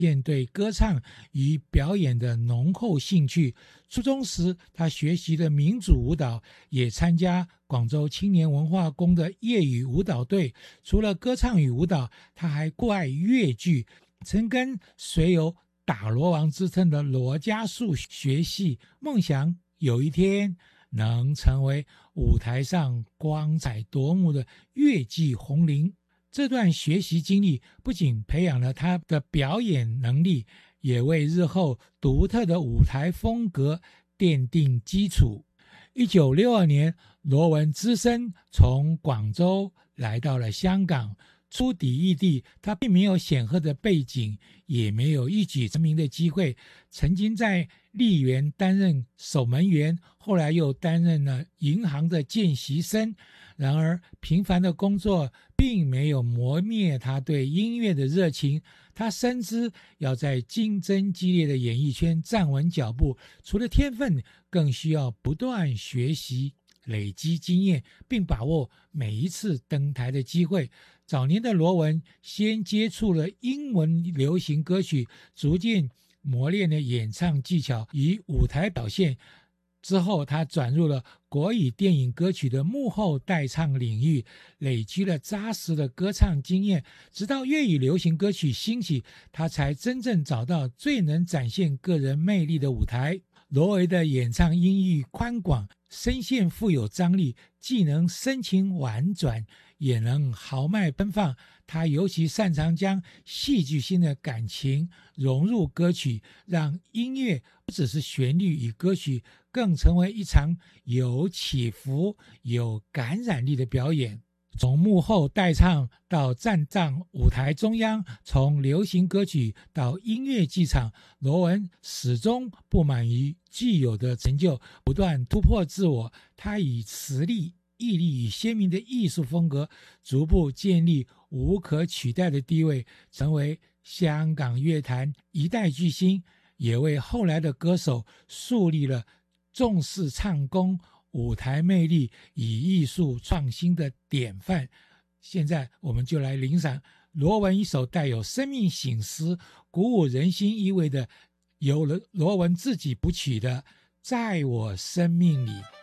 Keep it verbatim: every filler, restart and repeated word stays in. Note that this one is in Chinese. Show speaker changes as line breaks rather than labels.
现对歌唱与表演的浓厚兴趣。初中时，他学习的民主舞蹈，也参加广州青年文化宫的业余舞蹈队。除了歌唱与舞蹈，他还酷爱越剧，曾跟虽有打罗王之称的罗家树学戏，梦想有一天能成为舞台上光彩夺目的越剧红伶。这段学习经历不仅培养了他的表演能力，也为日后独特的舞台风格奠定基础。一九六二年，罗文只身从广州来到了香港。初抵异地，他并没有显赫的背景，也没有一举成名的机会。曾经在丽园担任守门员，后来又担任了银行的见习生。然而，平凡的工作并没有磨灭他对音乐的热情。他深知要在竞争激烈的演艺圈站稳脚步，除了天分，更需要不断学习，累积经验，并把握每一次登台的机会。早年的罗文先接触了英文流行歌曲，逐渐磨练了演唱技巧与舞台表现。之后，他转入了国语电影歌曲的幕后代唱领域，累积了扎实的歌唱经验。直到粤语流行歌曲兴起，他才真正找到最能展现个人魅力的舞台。罗维的演唱音域宽广，声线富有张力，既能深情婉转，也能豪迈奔放。他尤其擅长将戏剧性的感情融入歌曲，让音乐不只是旋律与歌曲，更成为一场有起伏、有感染力的表演。从幕后代唱到站上舞台中央，从流行歌曲到音乐剧场，罗文始终不满于既有的成就，不断突破自我。他以实力、毅力与鲜明的艺术风格，逐步建立无可取代的地位，成为香港乐坛一代巨星，也为后来的歌手树立了重视唱功、舞台魅力与艺术创新的典范。现在我们就来聆赏罗文一首带有生命醒思、鼓舞人心意味的，由罗文自己谱曲的《在我生命里》。